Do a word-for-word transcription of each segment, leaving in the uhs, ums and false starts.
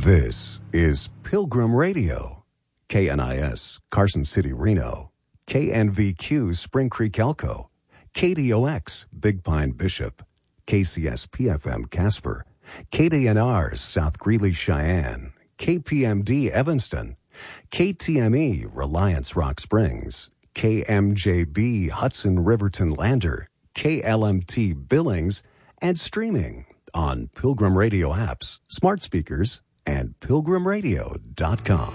This is Pilgrim Radio, K N I S, Carson City, Reno, K N V Q, Spring Creek, Elko, K D O X, Big Pine, Bishop, K C S P F M, Casper, K D N R, South Greeley, Cheyenne, K P M D, Evanston, K T M E, Reliance, Rock Springs, K M J B, Hudson, Riverton, Lander, K L M T, Billings, and streaming on Pilgrim Radio apps, smart speakers, and pilgrim radio dot com.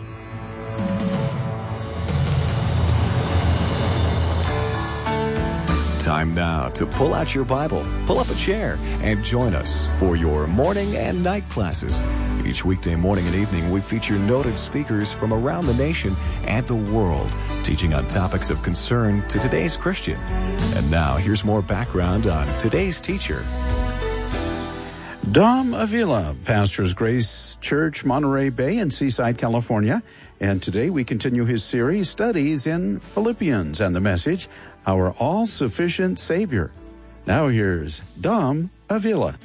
Time now to pull out your Bible, pull up a chair, and join us for your morning and night classes. Each weekday morning and evening, we feature noted speakers from around the nation and the world, teaching on topics of concern to today's Christian. And now, here's more background on today's teacher. Dom Avila pastors Grace Church, Monterey Bay in Seaside, California. And today we continue his series, Studies in Philippians, and the message, Our All-Sufficient Savior. Now here's Dom Avila.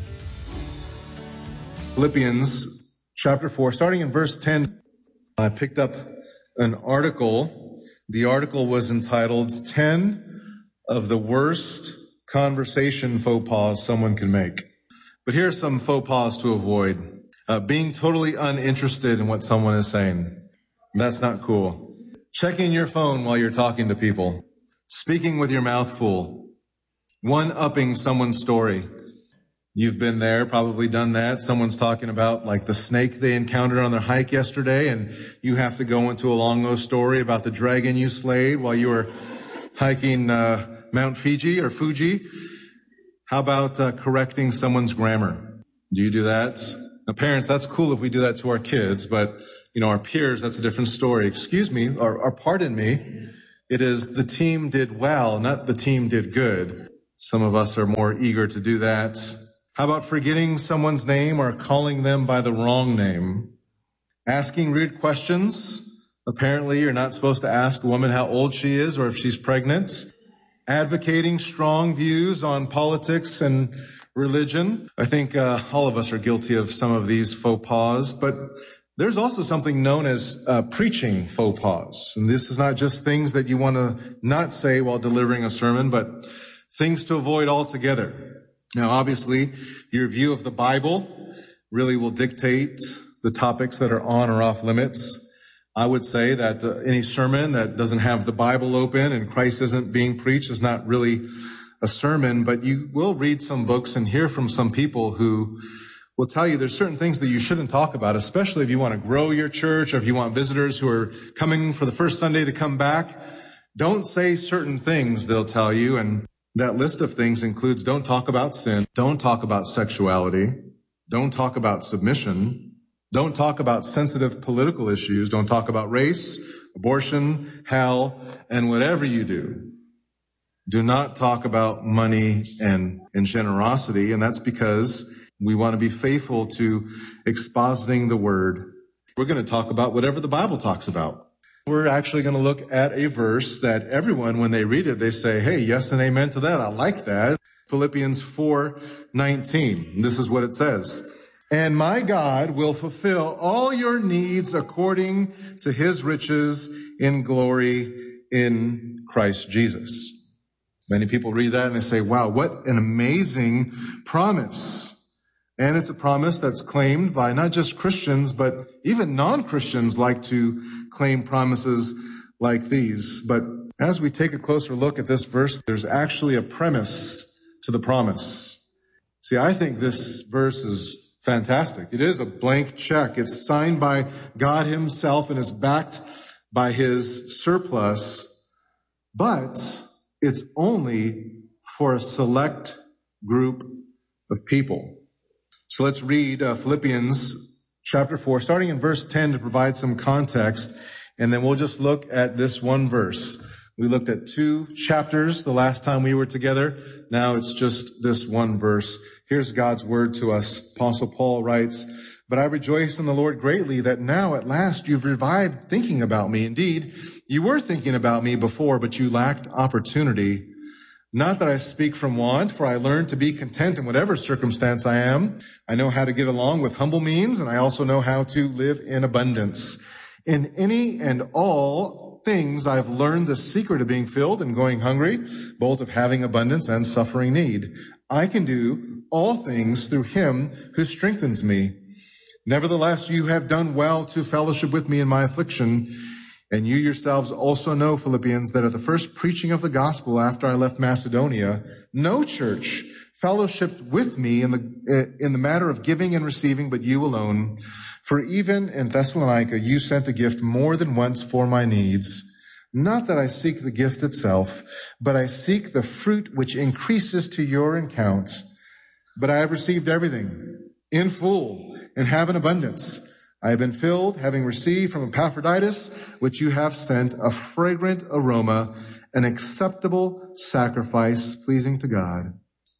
Philippians chapter four, starting in verse ten. I picked up an article. The article was entitled, ten of the Worst Conversation Faux Pas Someone Can Make. But here are some faux pas to avoid. Uh, being totally uninterested in what someone is saying. That's not cool. Checking your phone while you're talking to people. Speaking with your mouth full. One-upping someone's story. You've been there, probably done that. Someone's talking about like the snake they encountered on their hike yesterday, and you have to go into a long story about the dragon you slayed while you were hiking uh, Mount Fiji or Fuji. How about uh, correcting someone's grammar? Do you do that? Now, parents, that's cool if we do that to our kids, but, you know, our peers, that's a different story. Excuse me, or, or pardon me, it is the team did well, not the team did good. Some of us are more eager to do that. How about forgetting someone's name or calling them by the wrong name? Asking rude questions. Apparently, you're not supposed to ask a woman how old she is or if she's pregnant. Advocating strong views on politics and religion. I think uh, all of us are guilty of some of these faux pas, but there's also something known as uh, preaching faux pas. And this is not just things that you want to not say while delivering a sermon, but things to avoid altogether. Now, obviously, your view of the Bible really will dictate the topics that are on or off limits. I would say that uh, any sermon that doesn't have the Bible open and Christ isn't being preached is not really a sermon, but you will read some books and hear from some people who will tell you there's certain things that you shouldn't talk about, especially if you want to grow your church or if you want visitors who are coming for the first Sunday to come back. Don't say certain things, they'll tell you, and that list of things includes don't talk about sin, don't talk about sexuality, don't talk about submission, don't talk about sensitive political issues. Don't talk about race, abortion, hell, and whatever you do. Do not talk about money and, and generosity. And that's because we want to be faithful to expositing the word. We're going to talk about whatever the Bible talks about. We're actually going to look at a verse that everyone, when they read it, they say, hey, yes and amen to that. I like that. Philippians four nineteen. This is what it says. And my God will fulfill all your needs according to his riches in glory in Christ Jesus. Many people read that and they say, wow, what an amazing promise. And it's a promise that's claimed by not just Christians, but even non-Christians like to claim promises like these. But as we take a closer look at this verse, there's actually a premise to the promise. See, I think this verse is fantastic. It is a blank check. It's signed by God himself and is backed by his surplus, but it's only for a select group of people. So let's read uh, Philippians chapter four, starting in verse ten to provide some context, and then we'll just look at this one verse. We looked at two chapters the last time we were together. Now it's just this one verse. Here's God's word to us. Apostle Paul writes, but I rejoice in the Lord greatly that now at last you've revived thinking about me. Indeed, you were thinking about me before, but you lacked opportunity. Not that I speak from want, for I learned to be content in whatever circumstance I am. I know how to get along with humble means, and I also know how to live in abundance. In any and all things, I've learned the secret of being filled and going hungry, both of having abundance and suffering need. I can do all things through him who strengthens me. Nevertheless, you have done well to fellowship with me in my affliction. And you yourselves also know, Philippians, that at the first preaching of the gospel after I left Macedonia, no church fellowshipped with me in the in the matter of giving and receiving, but you alone. For even in Thessalonica, you sent a gift more than once for my needs. Not that I seek the gift itself, but I seek the fruit which increases to your account. But I have received everything in full and have an abundance. I have been filled, having received from Epaphroditus, which you have sent, a fragrant aroma, an acceptable sacrifice pleasing to God.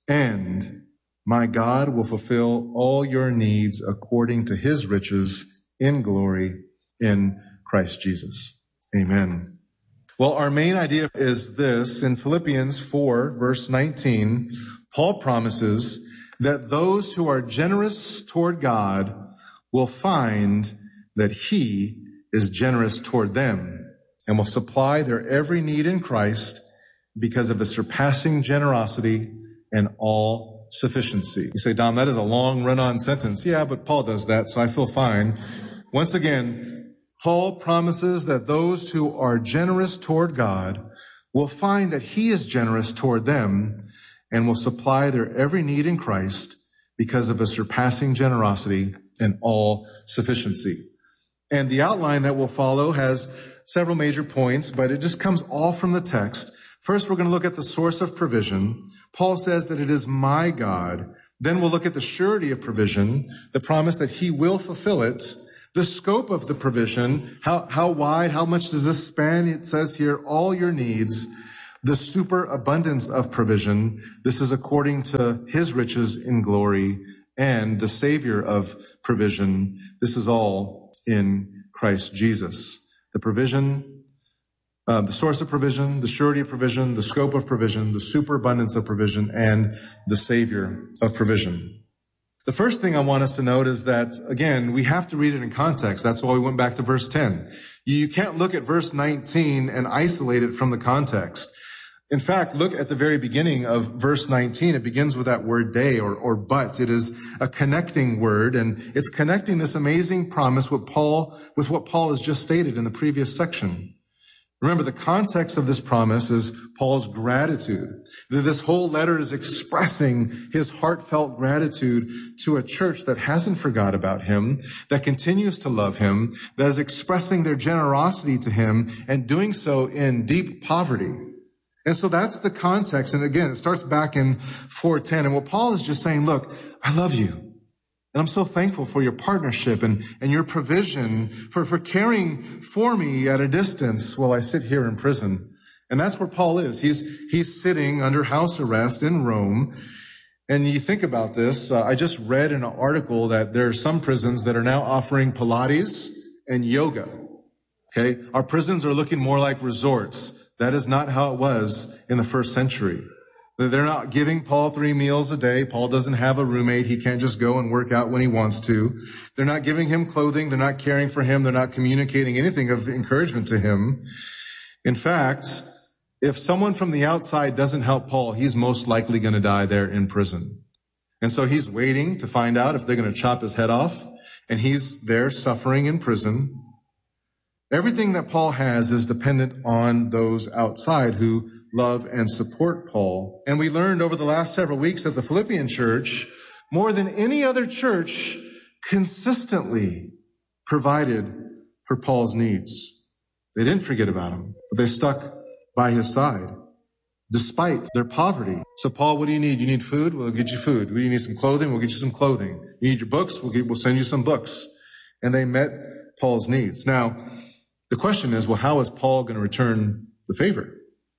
And my God will fulfill all your needs according to his riches in glory in Christ Jesus. Amen. Well, our main idea is this. In Philippians four, verse nineteen, Paul promises that those who are generous toward God will find that he is generous toward them and will supply their every need in Christ because of the surpassing generosity and all sufficiency. You say, Dom, that is a long run-on sentence. Yeah, but Paul does that, so I feel fine. Once again, Paul promises that those who are generous toward God will find that he is generous toward them and will supply their every need in Christ because of a surpassing generosity and all sufficiency. And the outline that will follow has several major points, but it just comes all from the text. First, we're going to look at the source of provision. Paul says that it is my God. Then we'll look at the surety of provision, the promise that he will fulfill it, the scope of the provision, how, how wide, how much does this span? It says here, all your needs, the superabundance of provision. This is according to his riches in glory, and the Savior of provision. This is all in Christ Jesus. The provision, uh, the source of provision, the surety of provision, the scope of provision, the superabundance of provision, and the Savior of provision. The first thing I want us to note is that, again, we have to read it in context. That's why we went back to verse ten. You can't look at verse nineteen and isolate it from the context. In fact, look at the very beginning of verse nineteen. It begins with that word day or, or but. It is a connecting word, and it's connecting this amazing promise with Paul, with what Paul has just stated in the previous section. Remember, the context of this promise is Paul's gratitude. This whole letter is expressing his heartfelt gratitude to a church that hasn't forgot about him, that continues to love him, that is expressing their generosity to him and doing so in deep poverty. And so that's the context. And again, it starts back in four ten. And what Paul is just saying, look, I love you. And I'm so thankful for your partnership and, and your provision for, for caring for me at a distance while I sit here in prison. And that's where Paul is. He's, he's sitting under house arrest in Rome. And you think about this. Uh, I just read in an article that there are some prisons that are now offering Pilates and yoga. Okay. Our prisons are looking more like resorts. That is not how it was in the first century. They're not giving Paul three meals a day. Paul doesn't have a roommate. He can't just go and work out when he wants to. They're not giving him clothing. They're not caring for him. They're not communicating anything of encouragement to him. In fact, if someone from the outside doesn't help Paul, he's most likely going to die there in prison. And so he's waiting to find out if they're going to chop his head off. And he's there suffering in prison. Everything that Paul has is dependent on those outside who love and support Paul. And we learned over the last several weeks that the Philippian church, more than any other church, consistently provided for Paul's needs. They didn't forget about him, but they stuck by his side despite their poverty. So Paul, what do you need? You need food? We'll get you food. Do you need some clothing? We'll get you some clothing. You need your books? We'll, get, we'll send you some books. And they met Paul's needs. Now, the question is, well, how is Paul going to return the favor?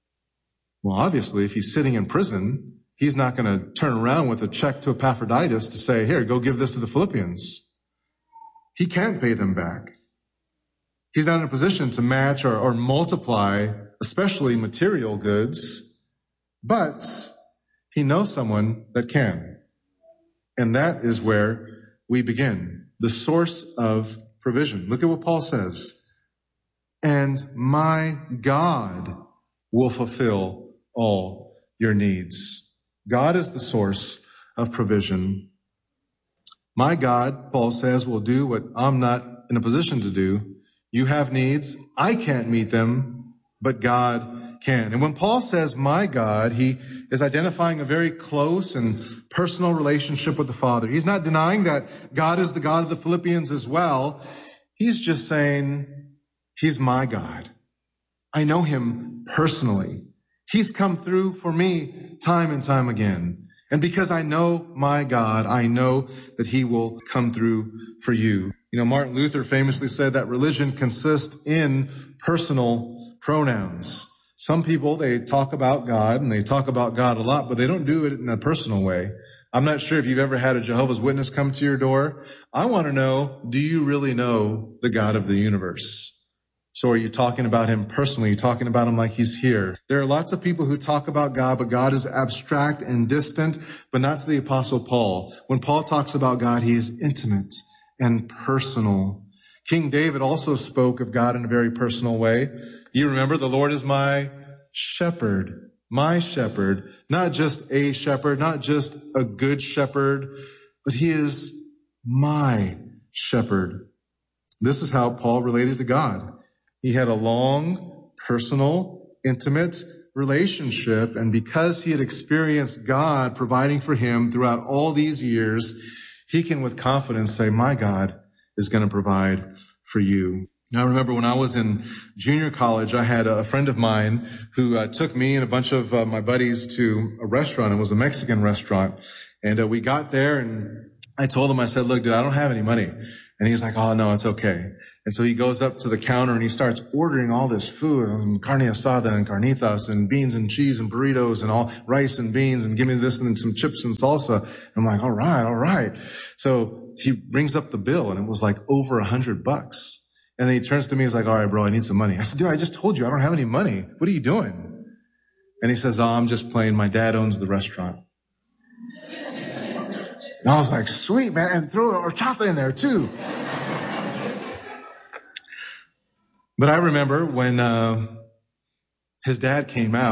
Well, obviously, if he's sitting in prison, he's not going to turn around with a check to Epaphroditus to say, here, go give this to the Philippians. He can't pay them back. He's not in a position to match or, or multiply, especially material goods, But he knows someone that can. And that is where we begin. The source of provision. Look at what Paul says. And my God will fulfill all your needs. God is the source of provision. My God, Paul says, will do what I'm not in a position to do. You have needs. I can't meet them, but God can. And when Paul says, my God, he is identifying a very close and personal relationship with the Father. He's not denying that God is the God of the Philippians as well. He's just saying, he's my God. I know him personally. He's come through for me time and time again. And because I know my God, I know that he will come through for you. You know, Martin Luther famously said that religion consists in personal pronouns. Some people, they talk about God and they talk about God a lot, but they don't do it in a personal way. I'm not sure if you've ever had a Jehovah's Witness come to your door. I want to know, do you really know the God of the universe? So are you talking about him personally? Are you talking about him like he's here? There are lots of people who talk about God, but God is abstract and distant, but not to the Apostle Paul. When Paul talks about God, he is intimate and personal. King David also spoke of God in a very personal way. You remember, the Lord is my shepherd, my shepherd, not just a shepherd, not just a good shepherd, but he is my shepherd. This is how Paul related to God. He had a long, personal, intimate relationship, and because he had experienced God providing for him throughout all these years, he can with confidence say, my God is going to provide for you. Now, I remember when I was in junior college, I had a friend of mine who uh, took me and a bunch of uh, my buddies to a restaurant. It was a Mexican restaurant, and uh, we got there, and I told him, I said, look, dude, I don't have any money. And he's like, oh, no, it's okay. And so he goes up to the counter and he starts ordering all this food, and carne asada and carnitas and beans and cheese and burritos and all rice and beans and give me this and some chips and salsa. And I'm like, all right, all right. So he brings up the bill and it was like over a hundred bucks. And then he turns to me, he's like, all right, bro, I need some money. I said, dude, I just told you I don't have any money. What are you doing? And he says, oh, I'm just playing. My dad owns the restaurant. And I was like, sweet, man. And throw horchata in there too. But I remember when uh, his dad came out.